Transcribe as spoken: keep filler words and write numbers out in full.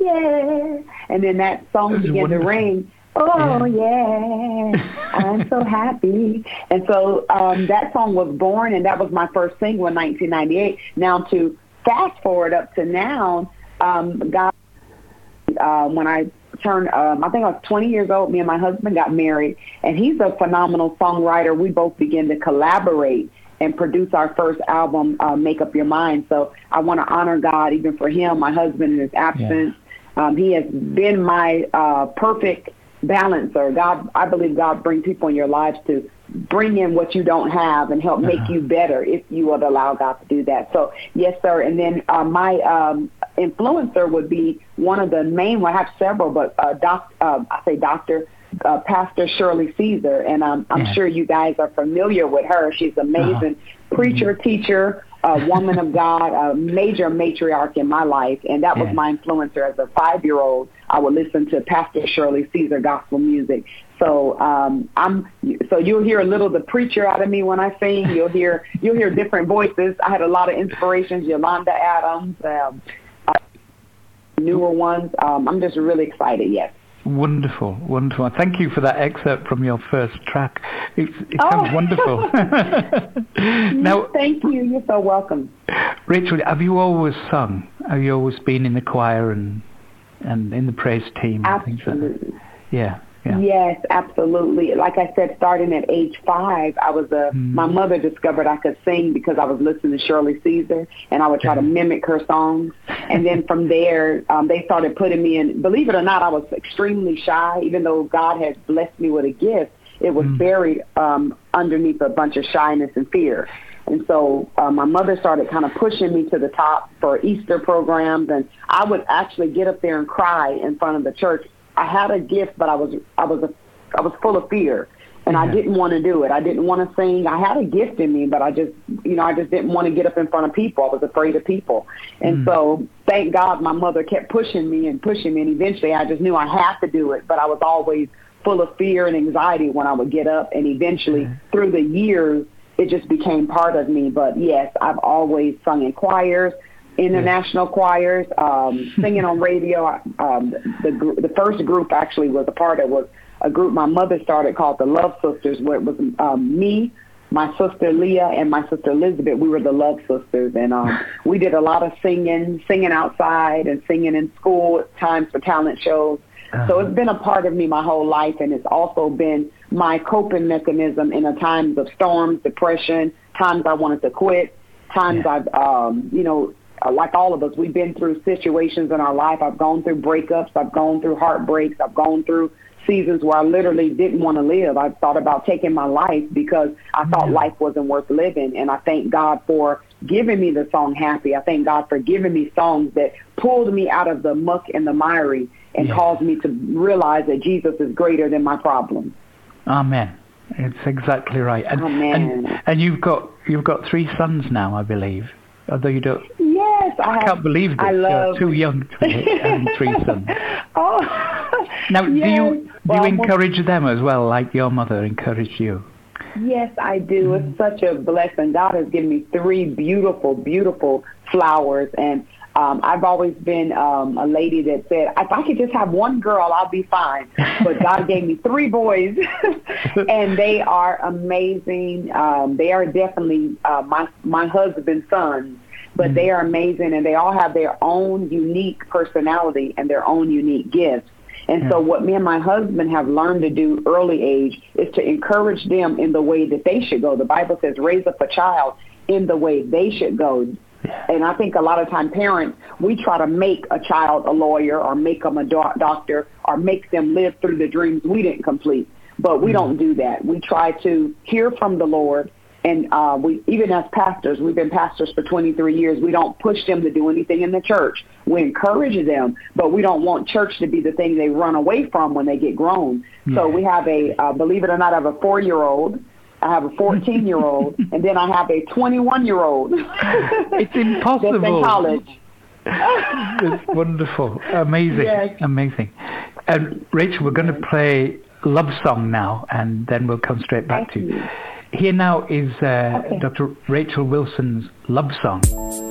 yeah. And then that song That's began wonderful. to ring. Oh, yeah. yeah, I'm so happy. And so um, that song was born, and that was my first single in nineteen ninety-eight. Now, to fast forward up to now, um, God, uh, when I turned, um, I think I was twenty years old, me and my husband got married, and he's a phenomenal songwriter. We both began to collaborate and produce our first album, uh, Make Up Your Mind. So I want to honor God even for him, my husband in his absence. Yeah. Um, he has been my uh, perfect balancer. God, I believe God brings people in your lives to bring in what you don't have and help make uh-huh. you better if you would allow God to do that. So, yes, sir. And then uh, my um, influencer would be one of the main, well, I have several, but uh, doc, uh, I say Doctor Uh, Pastor Shirley Caesar, and um, I'm yeah. sure you guys are familiar with her. She's an amazing uh-huh. preacher, teacher, a woman of God, a major matriarch in my life, and that yeah. was my influencer as a five-year-old. I would listen to Pastor Shirley Caesar gospel music. So um, I'm so you'll hear a little of the preacher out of me when I sing. You'll hear you'll hear different voices. I had a lot of inspirations. Yolanda Adams, um, uh, newer ones. Um, I'm just really excited. Yes. Wonderful, wonderful. Thank you for that excerpt from your first track. It, it oh. sounds wonderful. Now, thank you. You're so welcome. Rachel, have you always sung? Have you always been in the choir and and in the praise team? Absolutely. And things like that? Yeah. Yeah. Yes, absolutely. Like I said, starting at age five, I was a. Mm. My mother discovered I could sing because I was listening to Shirley Caesar, and I would try to mimic her songs. And then from there, um, they started putting me in. Believe it or not, I was extremely shy, even though God had blessed me with a gift. It was mm. buried um, underneath a bunch of shyness and fear. And so uh, my mother started kind of pushing me to the top for Easter programs, and I would actually get up there and cry in front of the church. I had a gift, but I was I was a, I was full of fear, and mm-hmm. I didn't want to do it. I didn't want to sing. I had a gift in me, but I just you know I just didn't want to get up in front of people. I was afraid of people, and mm. so thank God my mother kept pushing me and pushing me, and eventually I just knew I had to do it. But I was always full of fear and anxiety when I would get up, and eventually mm. through the years it just became part of me. But yes, I've always sung in choirs. International choirs, um, singing on radio. Um, the the first group actually was a part of was a group my mother started called the Love Sisters, where it was um, me, my sister Leah, and my sister Elizabeth. We were the Love Sisters, and um, we did a lot of singing, singing outside and singing in school at times for talent shows. Uh-huh. So it's been a part of me my whole life, and it's also been my coping mechanism in a times of storms, depression, times I wanted to quit, times yeah. I've, um, you know, like all of us, we've been through situations in our life. I've gone through breakups. I've gone through heartbreaks. I've gone through seasons where I literally didn't want to live. I thought about taking my life because I thought yeah. life wasn't worth living. And I thank God for giving me the song Happy. I thank God for giving me songs that pulled me out of the muck and the miry and yeah. caused me to realize that Jesus is greater than my problems. Amen. It's exactly right. And, Amen. And, and you've got you've got three sons now, I believe. Although you don't. Yes, I, I have, can't believe this. I love. You're too young to be having three sons. Oh, now, yes. do you do well, you encourage them as well, like your mother encouraged you? Yes, I do. Mm. It's such a blessing. God has given me three beautiful, beautiful flowers, and um, I've always been um, a lady that said, if I could just have one girl, I'll be fine. But God gave me three boys, and they are amazing. Um, they are definitely uh, my my husband's sons, but mm. they are amazing, and they all have their own unique personality and their own unique gifts. And yeah. so what me and my husband have learned to do early age is to encourage them in the way that they should go. The Bible says, raise up a child in the way they should go. And I think a lot of time parents, we try to make a child a lawyer or make them a do- doctor or make them live through the dreams we didn't complete. But we mm-hmm. don't do that. We try to hear from the Lord. And uh, we, even as pastors, we've been pastors for twenty-three years. We don't push them to do anything in the church. We encourage them, but we don't want church to be the thing they run away from when they get grown. Yeah. So we have a, uh, believe it or not, I have a four-year-old. I have a fourteen-year-old, and then I have a twenty-one-year-old. It's impossible. That's in college. It's wonderful. Amazing. Yes. Amazing. And Rachel, we're going to play Love Song now, and then we'll come straight back Thank to you. you. Here now is uh, okay. Doctor Rachel Wilson's Love Song.